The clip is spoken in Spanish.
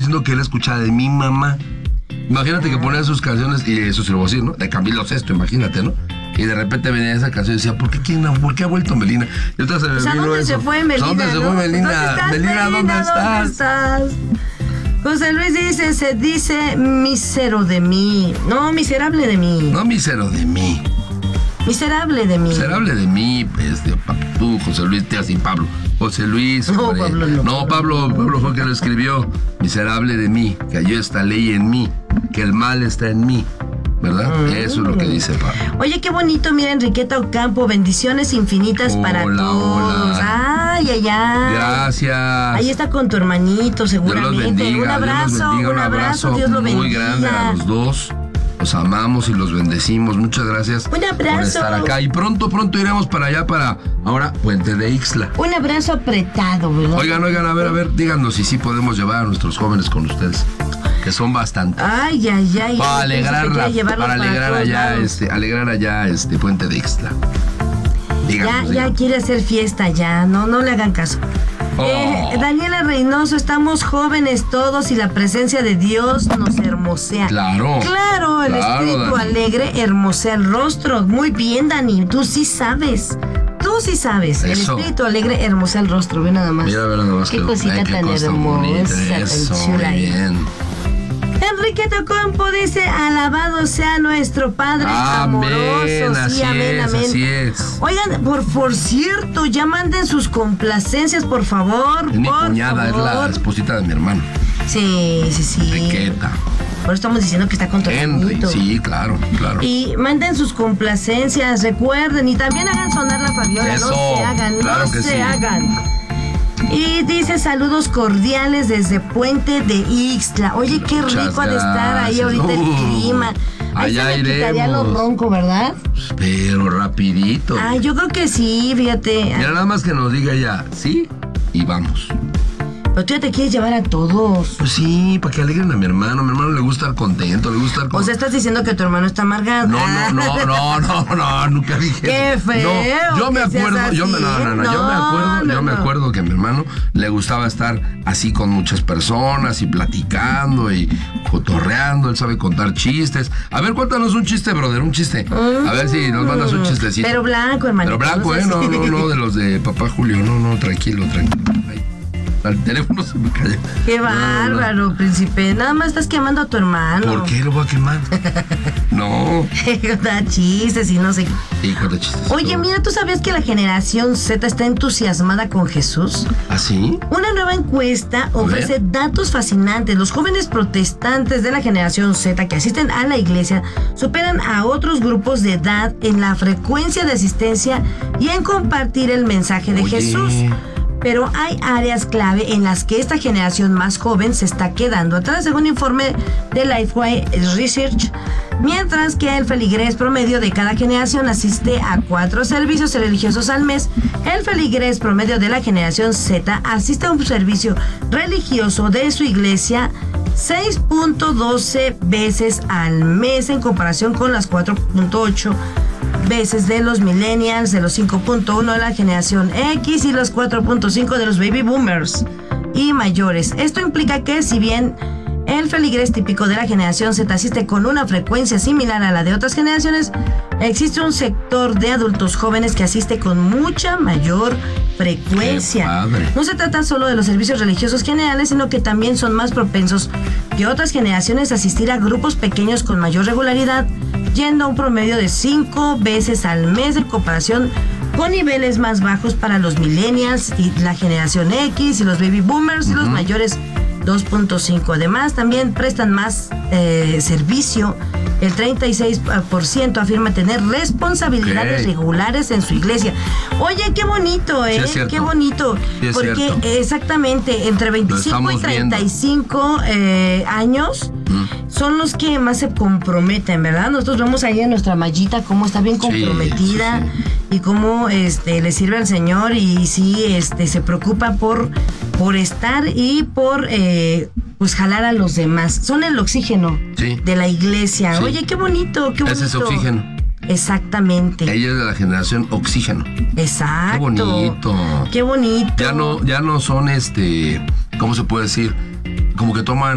diciendo que él escuchaba de mi mamá. Imagínate que ponía sus canciones, y eso se lo voy a decir, ¿no? De Camilo VI, imagínate, ¿no? Y de repente venía esa canción y decía, ¿por qué ha vuelto Melina? Y entonces o sea, ¿dónde se fue Melina? ¿Dónde se fue Melina? Melina, ¿dónde estás? José Luis dice, se dice mísero de mí. No, miserable de mí. No, mísero de mí. Miserable de mí. Miserable de mí, tú, José Luis, te así Pablo. José Luis. No, Pablo no. No, Pablo fue el que lo escribió. Miserable de mí, que halló esta ley en mí, que el mal está en mí. ¿Verdad? Eso es lo que dice Pablo. Oye, qué bonito, mira, Enriqueta Ocampo, bendiciones infinitas para todos. Hola. Ay. Gracias. Ahí está con tu hermanito, seguramente. Dios los bendiga, un abrazo, Dios lo bendiga. Muy grande a los dos. Los amamos y los bendecimos. Muchas gracias un abrazo por estar acá. Y pronto iremos para allá, para ahora Puente de Ixtla. Un abrazo apretado, ¿verdad? Oigan, a ver, díganos si sí podemos llevar a nuestros jóvenes con ustedes, que son bastantes. Ay. Para alegrar allá Puente de Ixtla. Díganos. Ya quiere hacer fiesta, ya. No le hagan caso. Daniela Reynoso, estamos jóvenes todos y la presencia de Dios nos hermosea. Claro, el espíritu Dani. Alegre hermosea el rostro. Muy bien, Dani, tú sí sabes. Eso. El espíritu alegre hermosea el rostro, ve nada más. Mira, nada más. Qué cosita tan hermosa, eso, tan chula. Muy bien. Enriqueta Ocampo dice, alabado sea nuestro Padre amoroso. Sí, amén. Así es. Oigan, por cierto, ya manden sus complacencias, por favor. Es mi cuñada, es la esposita de mi hermano. Sí. Enriqueta. Por eso estamos diciendo que está con tu hermanito. Sí, claro. Y manden sus complacencias, recuerden, y también hagan sonar la Fabiola. Eso, no se hagan, claro no que se sí. hagan. Y dice saludos cordiales desde Puente de Ixtla. Oye, qué rico ha de estar ahí ahorita el clima. Ahí allá se le quitaría iremos. lo ronco, ¿verdad? Pero rapidito. Ay, yo creo que sí, fíjate. Mira, nada más que nos diga ya, sí, y vamos. Pero tú ya te quieres llevar a todos. Pues sí, para que alegren a mi hermano. A mi hermano le gusta estar contento, le gusta estar O sea, estás diciendo que tu hermano está amargado. No, nunca dije Qué eso. feo. No, yo me acuerdo, yo me acuerdo que a mi hermano le gustaba estar así con muchas personas y platicando y cotorreando. Él sabe contar chistes. A ver, cuéntanos un chiste, brother, un chiste. A ver si nos mandas un chistecito. Pero blanco, hermano. Pero blanco, no, de los de papá Julio. No, tranquilo. Ahí. El teléfono se me cayó. Qué bárbaro, príncipe. Nada más estás quemando a tu hermano. ¿Por qué lo voy a quemar? No. Da chistes y no sé. ¿Y cuántos chistes? Oye, mira, ¿tú sabías que la generación Z está entusiasmada con Jesús? ¿Ah, sí? Una nueva encuesta ofrece datos fascinantes. Los jóvenes protestantes de la generación Z que asisten a la iglesia superan a otros grupos de edad en la frecuencia de asistencia y en compartir el mensaje de Jesús. Pero hay áreas clave en las que esta generación más joven se está quedando atrás, según informe de Lifeway Research. Mientras que el feligrés promedio de cada generación asiste a 4 servicios religiosos al mes, el feligrés promedio de la generación Z asiste a un servicio religioso de su iglesia 6.12 veces al mes en comparación con las 4.8 veces de los millennials, de los 5.1 de la generación X y los 4.5 de los baby boomers y mayores. Esto implica que si bien el feligrés típico de la generación Z asiste con una frecuencia similar a la de otras generaciones, existe un sector de adultos jóvenes que asiste con mucha mayor frecuencia. No se trata solo de los servicios religiosos generales, sino que también son más propensos que otras generaciones a asistir a grupos pequeños con mayor regularidad, yendo a un promedio de 5 veces al mes en comparación con niveles más bajos para los millennials y la generación X y los baby boomers y los mayores 2.5. Además, también prestan más servicio. El 36% afirma tener responsabilidades regulares en su iglesia. Oye, qué bonito, ¿eh? Sí, qué bonito. Sí, porque exactamente entre 25 y 35 años son los que más se comprometen, ¿verdad? Nosotros vemos ahí a nuestra Mayita cómo está bien comprometida y cómo le sirve al Señor y sí se preocupa por estar y por pues jalar a los demás. Son el oxígeno de la iglesia. Sí. Oye, qué bonito, qué bonito. Ese es oxígeno. Exactamente. Ella es de la generación oxígeno. Exacto. Qué bonito. Qué bonito. Ya no son ¿cómo se puede decir? Como que toman